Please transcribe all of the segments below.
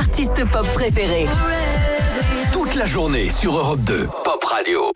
artistes pop préférés. Toute la journée sur Europe 2, Pop Radio.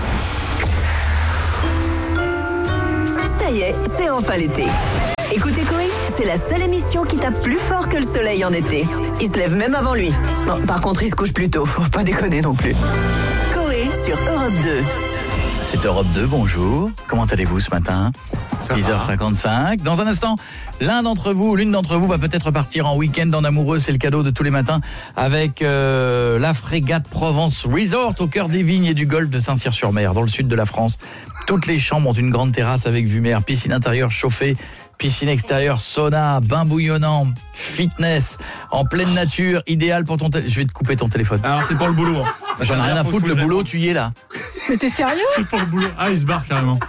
Ça y est, c'est enfin l'été. Écoutez Coé, c'est la seule émission qui tape plus fort que le soleil en été. Il se lève même avant lui. Bon, par contre, il se couche plus tôt, faut pas déconner non plus. Coé sur Europe 2. C'est Europe 2, bonjour. Comment allez-vous ce matin ? 10h55. Dans un instant, l'une d'entre vous va peut-être partir en week-end en amoureux. C'est le cadeau de tous les matins avec la Frégate Provence Resort au cœur des vignes et du golfe de Saint-Cyr-sur-Mer, dans le sud de la France. Toutes les chambres ont une grande terrasse avec vue mer, piscine intérieure chauffée, piscine extérieure, sauna, bain bouillonnant, fitness, en pleine nature, idéal pour ton je vais te couper ton téléphone. Alors c'est pour le boulot. J'en ai rien à foutre, le boulot, tu y es là. Mais t'es sérieux ? C'est pour le boulot. Ah, il se barre carrément.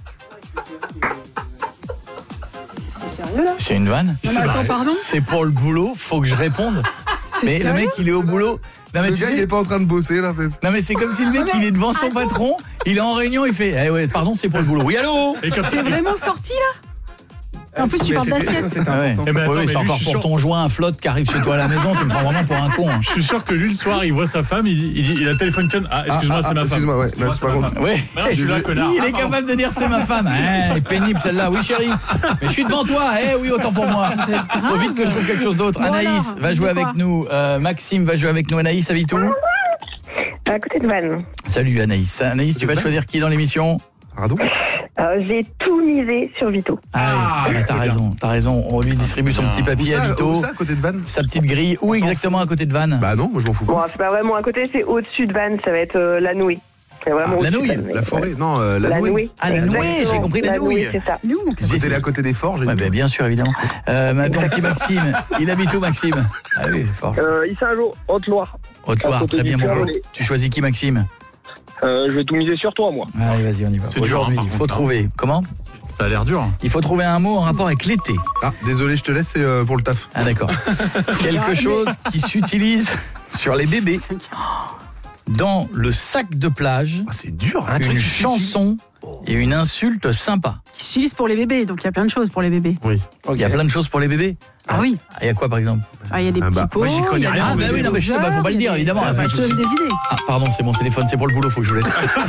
C'est sérieux là ? C'est une vanne ? Non, mais attends, pardon ? C'est pour le boulot, faut que je réponde. Mais sérieux ? le mec, il est au boulot. Non, mais Le tu gars, sais, il est pas en train de bosser, là, en fait. non, mais c'est comme si le mec, il est devant son patron, il est en réunion, il fait « Eh ouais, pardon, c'est pour le boulot. » Oui, allô ? Et quand T'es vraiment sorti là ? En plus, tu parles d'assiette. Ah ouais. Eh ben, attends, Oui, mais c'est lui, encore je suis pour sûr- ton joint, un flotte qui arrive chez toi à la maison, tu me prends vraiment pour un con. Hein. Je suis sûr que lui le soir il voit sa femme, il dit il a le téléphone qui sonne. Ah excuse-moi c'est ma femme. Excuse-moi, ouais, là, c'est pas contre. Oui, Non, je suis là connard. il est capable de dire c'est ma femme. Elle est pénible celle-là. Oui chérie, mais je suis devant toi. Oui, autant pour moi. Faut vite que je trouve quelque chose d'autre. Bon, Anaïs alors, va jouer c'est quoi avec nous. Maxime va jouer avec nous. Anaïs, habite où ? À côté de Vannes. Salut Anaïs. Anaïs, tu vas choisir qui dans l'émission ? Pardon ? J'ai tout misé sur Vito. Ah, bah, t'as raison. On lui distribue son petit papier à Vito. Où ça, à côté de Vannes ? Sa petite grille. Où exactement à côté de Vannes ? Bah non, moi je m'en fous Bon, pas. c'est pas vraiment à côté, c'est au-dessus de Vannes, ça va être la nouille. C'est vraiment la au-dessus de nouille, Vannes, mais La forêt, ouais. non, la La nouille. nouille. Ah, la nouille, Exactement. j'ai compris, la nouille. C'est ça. Nous, mon cœur. C'était à côté des forges. Ouais, bah, bien sûr, évidemment. Mon petit Maxime, il habite où Maxime ? Ah oui, fort. Ici un jour, Haute-Loire. Haute-Loire, à côté très bien, du bonjour. Clermont. Tu choisis qui Maxime ? Je vais tout miser sur toi, moi. Allez, vas-y, on y va. C'est dur, Aujourd'hui, hein, il par faut contre, trouver. Comment ? Ça a l'air dur. Il faut trouver un mot en rapport avec l'été. Ah, désolé, je te laisse, c'est pour le taf. Ah d'accord. Quelque chose qui s'utilise sur les bébés. Dans le sac de plage, Ah, c'est dur, hein, une chanson et une insulte sympa. Qui s'utilise pour les bébés, donc il y a plein de choses pour les bébés. Oui. Il y a plein de choses pour les bébés. Ah oui. Il y a quoi par exemple ? Ah, il y a des Ah petits bah, pots. moi, j'y connais il y a rien, des Ah bah oui, non mais je sais pas, faut pas le dire évidemment. Ah, bah, je te donne des idées. Ah pardon, c'est mon téléphone, c'est pour le boulot, faut que je vous laisse.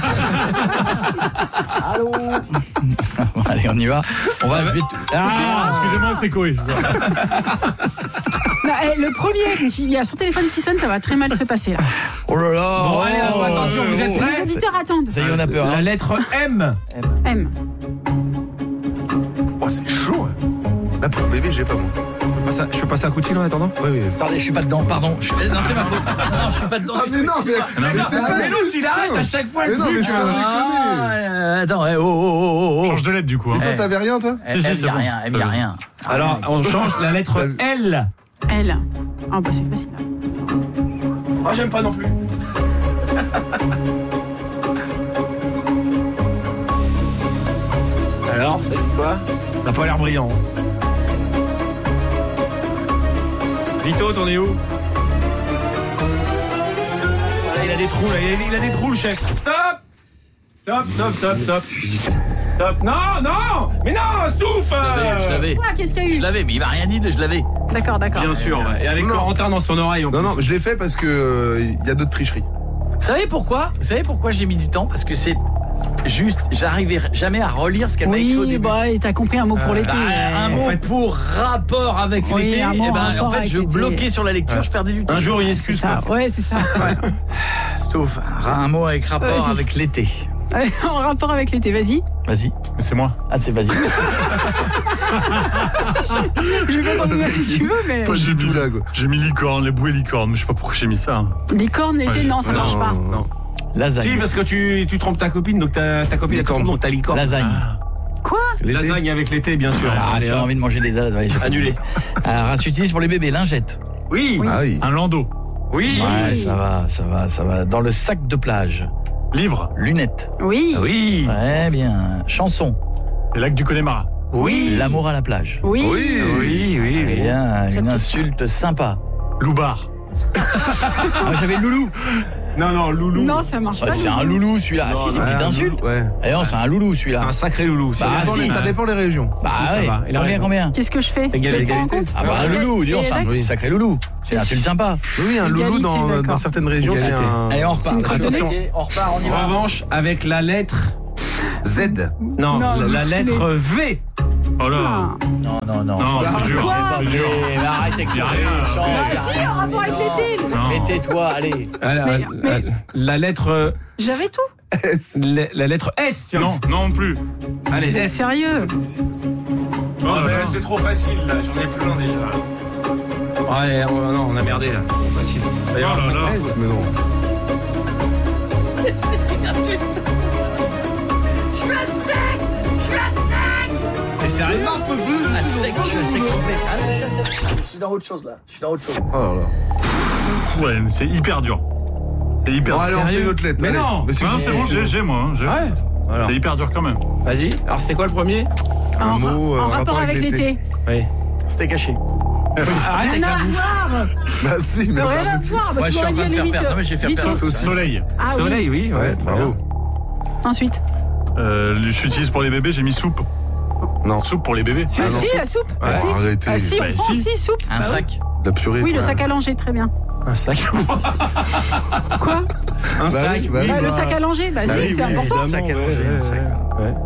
Allô. Allez, on y va. On va vite. Excusez-moi, c'est Koé. Non, le premier, il y a son téléphone qui sonne, ça va très mal se passer là. Oh là là. Bon, allez, attention, vous êtes Les prêts ? auditeurs attendent. Ça y est, on a peur. La Hein. lettre M. M. Oh, c'est chaud, hein. Là, pour le bébé, j'ai pas moi. Je peux passer un coup de fil en attendant ? Oui, oui. Attendez, je suis pas dedans, pardon. Non, c'est ma faute. Non, je suis pas dedans. Ah, mais non, mais c'est pas Mais l'autre, il arrête à chaque fois Mais le non, mais truc. ça déconne. Attends, oh. Change de lettre du coup. Hein. Toi, t'avais rien, toi ? Elle Si, y c'est a bon. rien, elle y a rien. Alors, on change la lettre L. L. Ah bah c'est facile. Moi, j'aime pas non plus. Alors, ça dit quoi ? Ça n'a pas l'air brillant. Vito, t'en es où ? Ah, il a des trous, là. Il a des trous, le chef. Stop ! Stop. Non. Mais non, Stouff. Je l'avais. Ah, qu'est-ce qu'il y a eu ? Je l'avais, mais il m'a rien dit, je l'avais. D'accord. Bien sûr, ouais. Et avec Non. Corentin dans son oreille. Non, je l'ai fait parce que il y a d'autres tricheries. Vous savez pourquoi j'ai mis du temps ? Parce que c'est juste, j'arrivais jamais à relire ce qu'elle m'a écrit au Oui, début. bah, et t'as compris un mot pour l'été. Un mot pour rapport avec Oui, l'été. un mot Eh en ben, en rapport fait, avec je l'été. bloquais sur la lecture, je perdais du temps. Un jour, une C'est excuse, ça. quoi. Ouais, c'est ça. Ouais. Stouff, un mot avec rapport Vas-y. avec l'été. En rapport avec l'été, vas-y. Vas-y. Mais c'est moi. Ah, c'est vas-y. Je vais pas t'en donner si tu veux, mais. Pas du tout là, quoi. J'ai mis licorne, les bouées licorne, mais je sais pas pourquoi j'ai mis ça. Hein. Les cornes l'été, Ouais, non, ça marche pas. Non. Lasagne. Si, parce que tu trompes ta copine, donc ta copine est Licorne. donc t'as licorne. Lasagne. Quoi ? L'été. Lasagne avec l'été, bien sûr. Ah, Allez, j'ai hop. envie de manger des salades. Ouais, j'ai pas Annulé. compris. Alors, s'utilise pour les bébés, lingette. Oui. Ah oui. Un landau. Oui. Ouais, ça va. Dans le sac de plage. Livre. Lunettes. Oui. Oui. Très bien. Chanson. Les lacs du Connemara. Oui. L'amour à la plage. Oui. Oui. Très bien. Une J'aime tout insulte sympa. Loubar. Ah, j'avais le loulou. Non, loulou. Non, ça marche Ouais, pas. c'est un loulou celui-là. Ah, si, c'est une petite insulte. Ouais. Eh non, c'est un loulou C'est celui-là. un sacré loulou. Bah, si. Ça dépend des régions. Bah si, ça ouais. va, il a raison. Combien Qu'est-ce que je fais Égalité. Je prends en compte. Ah bah un loulou, dis donc, Et c'est un avec- petit sacré loulou. Tu le tiens pas. Oui, un loulou Égalité, dans d'accord. certaines régions, c'est Égalité. un Allez, on repart. C'est une crotte de Attention, on repart, on y va. Revanche avec la lettre... Z. Non, Non, vous la lettre V. Oh là. Ah. Non. Non, c'est dur. Quoi C'est dur. Mais arrête avec Y a les rien. change. Bah si, en rapport avec l'été. Non. Mais tais-toi, allez. La lettre... J'avais tout. La lettre S, tiens. Non, non plus. Allez, Mais S. sérieux. Oh là là. C'est trop facile, là. J'en ai plein, déjà. Ouais, non, on a merdé, là. Trop facile. Il va y avoir Oh là là. S, mais non. T'es sérieux? À sec, je suis à sec. Je suis dans autre chose là. Oh là là. Ouais, c'est hyper dur. C'est hyper Bon, dur. allez, on fait une autre lettre. Mais allez. non. Mais si, Non, si, c'est bon, si, j'ai moi. J'ai. Ouais. Alors, C'est hyper dur quand même. vas-y. Alors, c'était quoi le premier? En, mot, en rapport avec l'été. Oui. C'était caché. Arrête avec Rien la à bouffe. voir. Bah si, mais Rien à voir. Bah, Moi, je tu suis en m'aurais dit train à de la faire limite. perdre. Non, mais j'ai fait Vite. perdre. Soleil. Ah oui. Soleil, oui. Ouais, bravo. Ensuite. J'utilise pour les bébés, j'ai mis soupe. Non. Soupe pour les bébés. Ah, non. Si, la soupe. Oh, arrêtez. Ah si, Bah, on prend si. aussi soupe. Un Bah oui. sac. La purée. Oui, le quoi. sac à langer, très bien. Un sac. Quoi? Un Bah sac. oui, bah oui. Bah, le sac à langer, bah Bah si, oui, c'est oui, important. Un sac à langer, un sac. Ouais.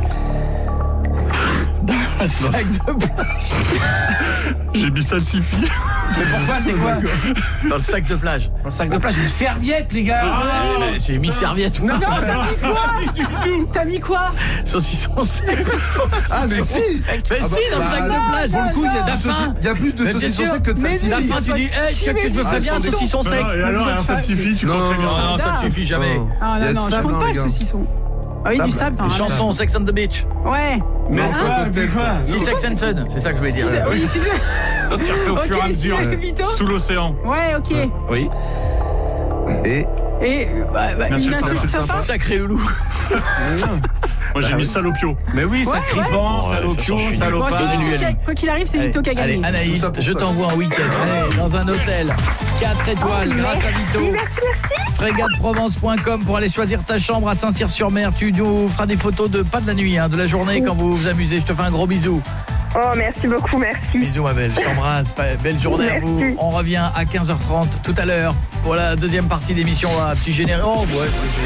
Un sac de plage. J'ai mis salsifis. Mais pourquoi, c'est quoi? Dans le sac de plage. Un sac de plage, une serviette, les gars. Mais j'ai mis serviette. Non, Non, t'as mis quoi? T'as mis quoi? Saucisson sec. Ah, mais si. Mais Ah bah, si, dans le bah, sac de plage. Pour le coup, il y a T'as du faim. saucisson- il y a plus de Mais bien saucisson sûr. sec que de Mais salsifis. La fin, tu dis, hey, que je me ferais bien un saucisson sec. Et alors, un salsifis, tu Non, crois très bien. Non, ça ne suffit jamais. Ah Il y a non, du non, je sable, compte hein, pas les le gars. saucisson. Ah oui, du sable, t'as un Chanson Sex on the Beach. Ouais. Mais Non, c'est un quoi? cocktail, ça. Si Sex and Sun, c'est ça que je voulais dire. Oui, c'est bien. Toi, tu refais au fur et à Ok, si, mesure. Vito. Sous l'océan. Ouais, ok. Oui. Et Et Bien sûr, une ça, insulte c'est sympa. Sacré loulou. Moi, j'ai mis salopio. Mais oui, ça Ouais, cripant, ouais. salopio, Ouais, ça change. Bon, salopard. c'est Vito qui a- quoi qu'il arrive, c'est Vito qui a Allez, gagné. Anaïs, Tout ça pour je ça. t'envoie en week-end. Allez, dans un hôtel. 4 étoiles grâce à Vito. Frégateprovence.com pour aller choisir ta chambre à Saint-Cyr-sur-Mer. Tu nous feras des photos de pas de la nuit, de la journée quand vous vous amusez. Je te fais un gros bisou. Oh, merci beaucoup, merci. Bisous ma belle, je t'embrasse. Belle journée à vous. Merci. On revient à 15h30 tout à l'heure. Voilà, deuxième partie d'émission. Un petit générique. Oh ouais,